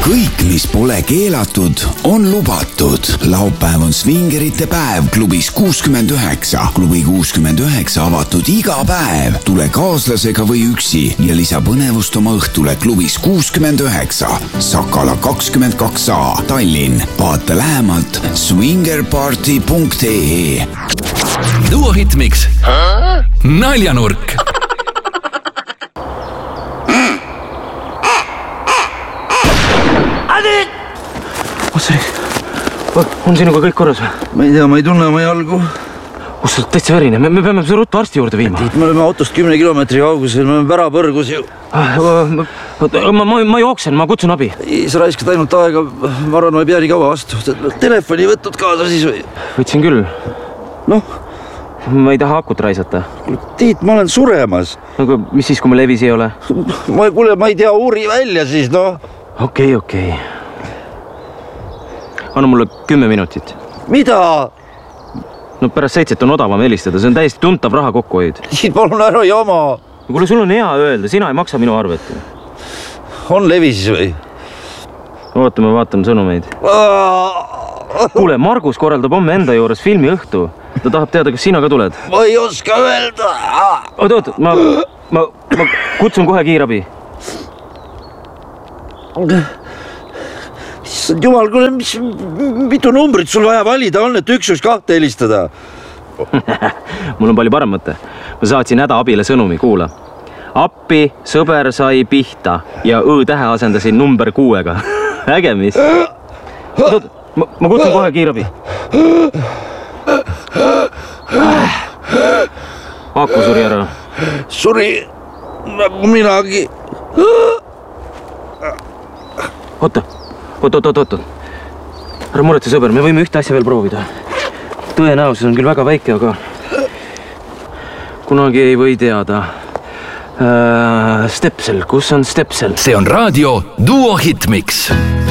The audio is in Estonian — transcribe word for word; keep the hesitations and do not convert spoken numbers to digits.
kõik, mis pole keelatud, on lubatud. Laupäev on Swingerite päev klubis kuuskümmend üheksa. Klubi kuuskümmend üheksa avatud iga päev. Tule kaaslasega või üksi ja lisa põnevust oma õhtule klubis kuuskümmend üheksa. Sakala kakskümmend kaks A, Tallinn. Vaata lähemalt swingerparty punkt ee. Duo Hitmix. Naljanurk. On sinuga kõik korras või? Ma ei tea, ma ei tunne oma jalgu. Kus sa oled täitsa verine? Me, me peame seda ruttu arsti juurde viima. Me oleme autost kümne kilomeetri kaugusel, me oleme värapõrgus ju. Ma, ma, ma jooksen, ma kutsun abi. Ei, sa raiskad ainult aega, ma arvan, ma ei pea nii kaua vastu. Telefoni võtnud kaasa siis või? Võtsin küll. Noh? Ma ei taha akut raisata. Tiit, ma olen suremas. Aga mis siis, kui ma levis ei ole? Ma, kuule, ma ei tea, uuri välja siis, noh. Okei, okei. Anna mulle kümme minutit. Mida? No pärast seitset on odavam helistada, see on täiesti tuntav raha kokkuhoid. Siin palun ära jama. Kuule, sul on hea öelda, sina ei maksa minu arvet. On levi siis või? Ootame, vaatame sõnumeid. Kuule, Margus korraldab homme enda juures filmi õhtu. Ta tahab teada, kas sina ka tuled. Ma ei oska öelda. Oot, oot, ma, ma, ma kutsun kohe kiirabi. Jumal, kuule, mis, mitu numbrit sul vaja valida on, et üks üks kahte helistada? Mul on palju parem mõte. Ma saatsin hädaabile sõnumi, kuula. Appi, sõber sai pihta ja õ-tähe asendasin number kuuega. Äge mis? Oot, ma, ma kutsun kohe kiirabi. Aku suri ära. Suri nagu minagi. Oota, oot, oot, oot, oot. Ära muretse, sõber, me võime ühte asja veel proovida. Tõenäosus on küll väga väike, aga kunagi ei või teada. Äh, Stepsel, kus on Stepsel? See on raadio Duo Hitmix.